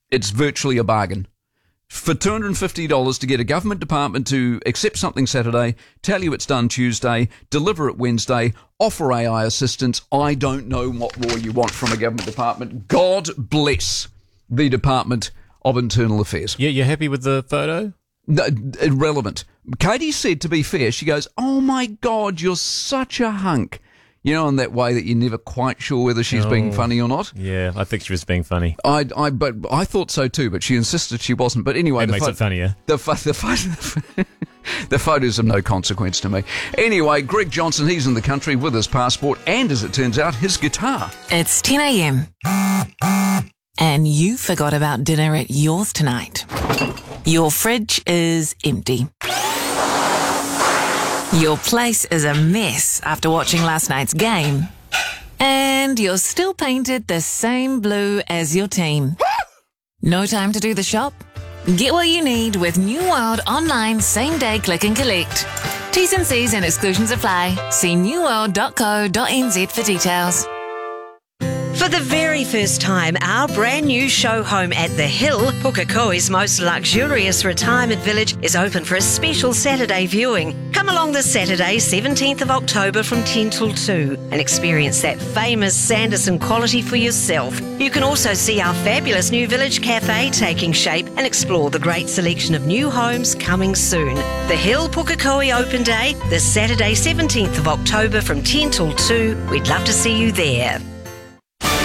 It's virtually a bargain. For $250 to get a government department to accept something Saturday, tell you it's done Tuesday, deliver it Wednesday, offer AI assistance. I don't know what more you want from a government department. God bless the Department of Internal Affairs. Yeah, you're happy with the photo? Irrelevant. Katie said, to be fair, she goes, "Oh my God, you're such a hunk." You know, in that way that you're never quite sure whether she's being funny or not. Yeah, I think she was being funny. But I thought so too, but she insisted she wasn't. But anyway, It makes it funnier. The photos of no consequence to me. Anyway, Greg Johnson, he's in the country with his passport and, as it turns out, his guitar. It's 10 a.m. and you forgot about dinner at yours tonight. Your fridge is empty. Your place is a mess after watching last night's game. And you're still painted the same blue as your team. No time to do the shop? Get what you need with New World Online Same-Day Click and Collect. T's and C's and exclusions apply. See newworld.co.nz for details. For the very first time, our brand new show home at The Hill, Pukekohe's most luxurious retirement village, is open for a special Saturday viewing. Come along this Saturday, 17th of October from 10 till 2 and experience that famous Sanderson quality for yourself. You can also see our fabulous new village cafe taking shape and explore the great selection of new homes coming soon. The Hill Pukekohe Open Day, this Saturday, 17th of October from 10 till 2. We'd love to see you there.